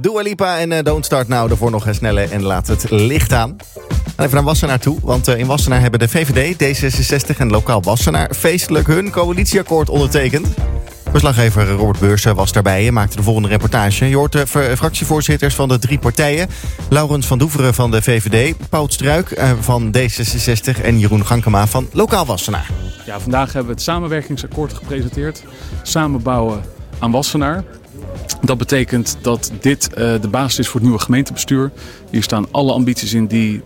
Dua Lipa en Don't Start Now. Daarvoor nog snelle en laat het licht aan. En even naar Wassenaar toe, want in Wassenaar hebben de VVD, D66 en Lokaal Wassenaar feestelijk hun coalitieakkoord ondertekend. Verslaggever Robert Beursen was daarbij en maakte de volgende reportage. Je hoort de fractievoorzitters van de 3 partijen. Laurens van Doeveren van de VVD, Paul Struik van D66 en Jeroen Gankema van Lokaal Wassenaar. Ja, vandaag hebben we het samenwerkingsakkoord gepresenteerd. Samenbouwen aan Wassenaar. Dat betekent dat dit de basis is voor het nieuwe gemeentebestuur. Hier staan alle ambities in die